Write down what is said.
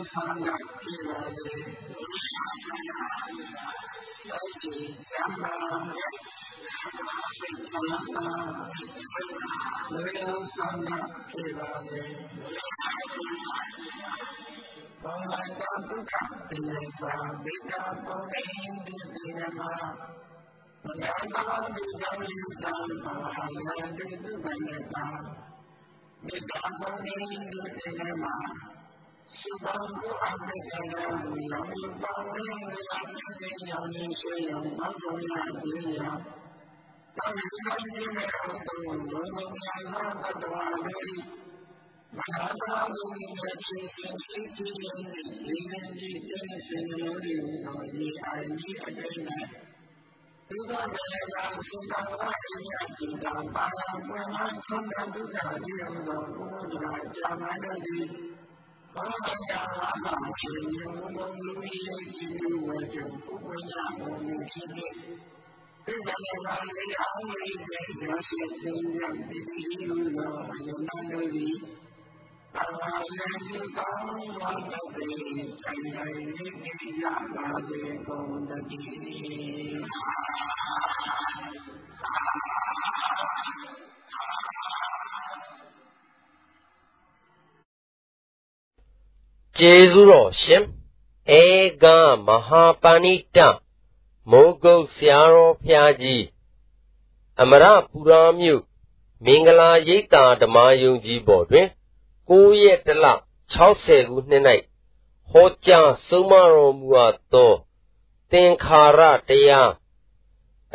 ကျေးဇူးတော်ရှင်ဧကမဟာပဏိတမိုးကုတ်ဆရာတော်ဘုရားကြီးအမရပူရာမြို့မင်္ဂလာရိပ်သာဓမ္မယုံကြည်ပေါ်တွင်9ရက်တလ60ခုနှစ်၌ဟောကြားဆုံးမတော်မူအပ်သောသင်္ခါရတရား